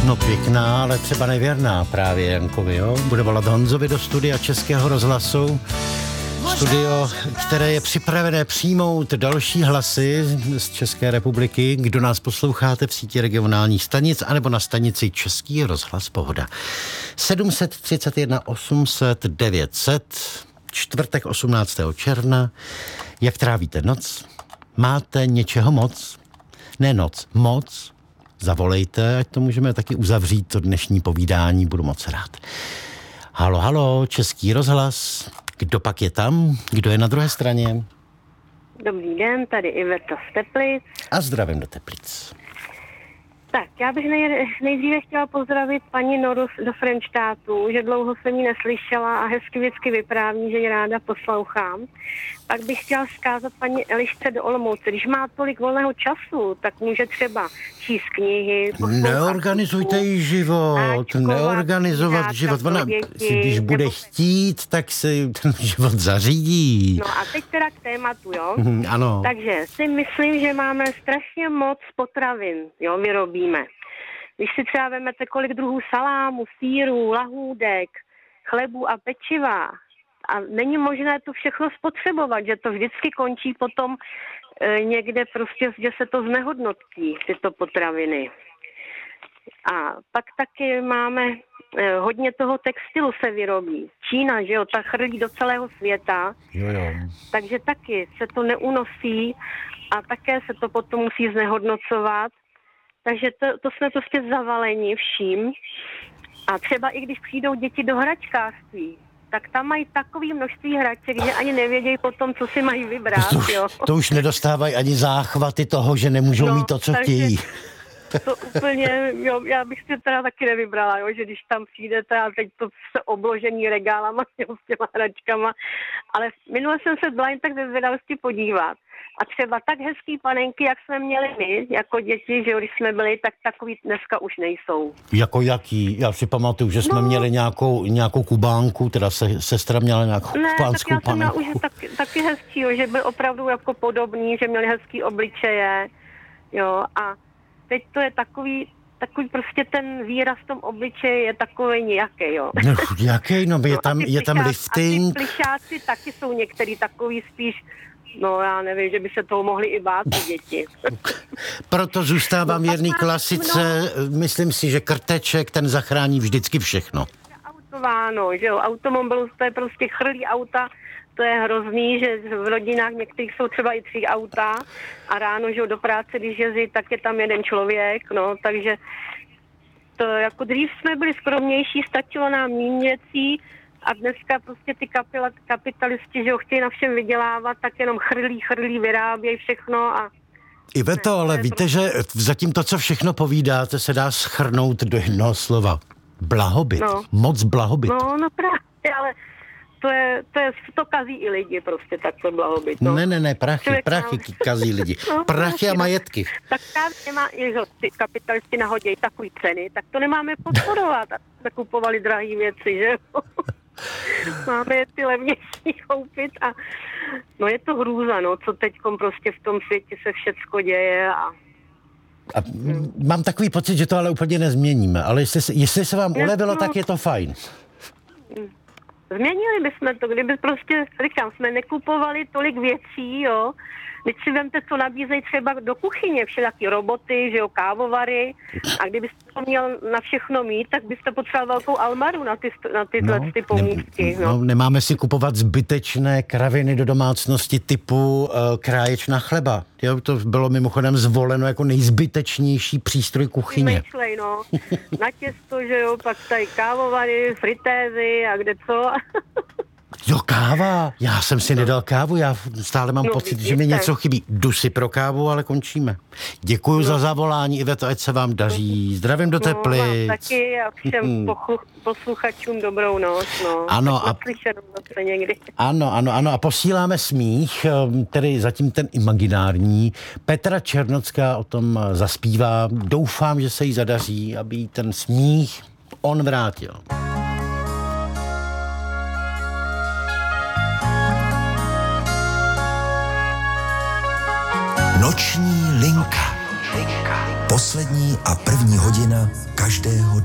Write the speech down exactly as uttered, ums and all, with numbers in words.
No pěkná, ale třeba nevěrná právě Jankovi, jo? Bude volat Honzovi do studia Českého rozhlasu. Studio, které je připravené přijmout další hlasy z České republiky. Kdo nás posloucháte v síti regionálních stanic anebo na stanici Český rozhlas Pohoda. sedm set třicet jedna osm set devět set, čtvrtek osmnáctého června. Jak trávíte noc? Máte něčeho moc? Ne noc, moc. Zavolejte, ať to můžeme taky uzavřít, to dnešní povídání, budu moc rád. Halo, halo, Český rozhlas. Kdo pak je tam? Kdo je na druhé straně? Dobrý den, tady Iveta z Teplic. A zdravím do Teplic. Tak, já bych nej, nejdříve chtěla pozdravit paní Noru do Frenštátu, že dlouho jsem ji neslyšela a hezky vždycky vypráví, že ji ráda poslouchám. Pak bych chtěla vzkázat paní Elišce do Olomouce, když má tolik volného času, tak může třeba číst knihy. Neorganizujte jí život, náčkovat, neorganizovat život. Ona, děti, když bude nebo... chtít, tak si ten život zařídí. No a teď teda k tématu, jo? Ano. Takže si myslím, že máme strašně moc potravin, jo, vyrobíme. Když si třeba vemete, kolik druhů salámu, sýru, lahůdek, chlebu a pečiva, a není možné to všechno spotřebovat, že to vždycky končí potom e, někde prostě, že se to znehodnotí, tyto potraviny. A pak taky máme, e, hodně toho textilu se vyrobí. Čína, že jo, ta chrlí do celého světa, jo, jo. Takže taky se to neunosí a také se to potom musí znehodnocovat. Takže to, to jsme prostě zavaleni vším. A třeba i když přijdou děti do hračkářství, tak tam mají takové množství hraček, že ani nevědějí potom, co si mají vybrat. To už, jo. To už nedostávají ani záchvaty toho, že nemůžou no, mít to, co chtějí. To úplně, jo, já bych si teda taky nevybrala, jo, že když tam přijdete a teď to se obložení regálama jo, s těma hračkama, ale minule jsem se byla jen tak ze zvědavosti podívat. A třeba tak hezký panenky, jak jsme měli my, jako děti, že jo, když jsme byli, tak takový dneska už nejsou. Jako jaký? Já si pamatuju, že jsme no. měli nějakou, nějakou kubánku, teda se, sestra měla nějakou ne, kubánskou tak já panenku. Jsem měla už taky, taky hezký, jo, že byl opravdu jako podobný, že měli hezký obličeje, jo, a teď to je takový, takový prostě ten výraz v tom obličeji je takový nějaký, jo. No, jaký, no, je tam, no, je tam lifting. A ty plišáci taky jsou některý takový spíš, no já nevím, že by se toho mohli i bát ty děti. Proto zůstávám no, věrný klasice, no. Myslím si, že krteček, ten zachrání vždycky všechno. Autováno, že jo, automobil, to je prostě chrlí auta, to je hrozný, že v rodinách některých jsou třeba i tři auta a ráno, že jo, do práce, když jezdí, tak je tam jeden člověk, no, takže to jako dřív jsme byli skromnější, stačilo nám méně věcí a dneska prostě ty kapila, kapitalisti, že jo, chtějí na všem vydělávat, tak jenom chrlí, chrlí, vyrábějí všechno a... Iveto, ne, ale víte, to... že zatím to, co všechno povídáte, se dá shrnout do jednoho slova. Blahobyt. No. Moc blahobyt. No, no právě, ale to je, to je, to kazí i lidi prostě takhle blahobyt. No. Ne, ne, ne, prachy, Člověk prachy nám... kazí lidi. No, prachy a majetky. Tak nemá, že ty kapitalisti nahodějí takový ceny, tak to nemáme podporovat. A kupovali drahý věci, že máme ty levnější koupit a no je to hrůza, no, co teďkom prostě v tom světě se všecko děje a A mám takový pocit, že to ale úplně nezměníme, ale jestli, jestli se vám ulevilo, no, tak je to fajn. Změnili bychom to, kdyby prostě, říkám, jsme nekupovali tolik věcí, jo. Teď si vemte, co nabízejí třeba do kuchyně, všelijaký roboty, že jo, kávovary. A kdybyste to měl na všechno mít, tak byste potřeboval velkou almaru na ty, na tyhle no, ty pomůcky. No. No, nemáme si kupovat zbytečné kraviny do domácnosti typu uh, kráječna chleba. Jo, to bylo mimochodem zvoleno jako nejzbytečnější přístroj kuchyně. Myšlej, no. Na těsto, že jo, pak tady kávovary, fritézy a kde co. Jo, káva. Já jsem si nedal kávu, já stále mám no, pocit, vidíte. Že mi něco chybí. Jdu si pro kávu, ale končíme. Děkuji no. za zavolání, Iveto, ať se vám daří. Zdravím do Teplic. No, taky a všem posluchačům dobrou noc. No. Ano, a... někdy. ano, ano, ano. A posíláme smích, tedy zatím ten imaginární. Petra Černocká o tom zaspívá. Doufám, že se jí zadaří, aby jí ten smích on vrátil. Noční linka. Poslední a první hodina každého dne.